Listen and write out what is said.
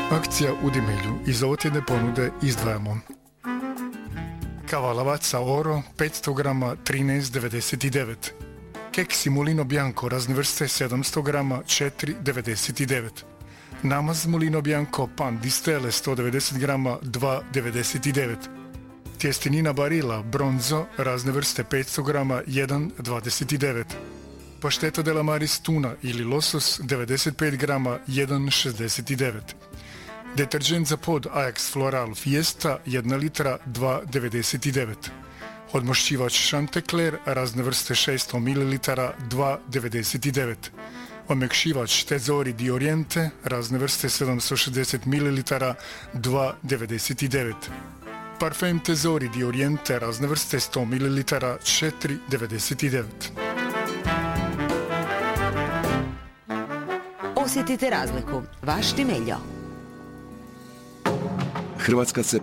Akcija u Dimelju. Iz ovotjedne ponude izdvajamo kava Lavazza Oro 500 grama 13,99, keksi Mulino Bianco razne vrste 700 grama 4,99, namaz Mulino Bianco pan di stelle 190 grama 2,99, tjestenina Barilla Bronzo razne vrste 500 grama 1,29, pašteto della Maris tuna ili losos 95 grama 1,69, deterđent za pod Ajax Floral Fiesta 1 litra 2,99, odmošćivač Chanticleer razne vrste 600 ml 2,99, omekšivač Tesori di Oriente razne vrste 760 ml 2,99, parfem Tesori di Oriente razne vrste 100 ml 4,99. Osjetite razliku. Vaš Dimeljo. Hrvatska se